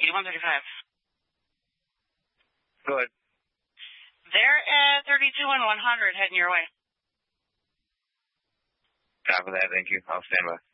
Emergency, 135. Go ahead. They're at 32 and 100 heading your way. Copy that. Thank you. I'll stand by.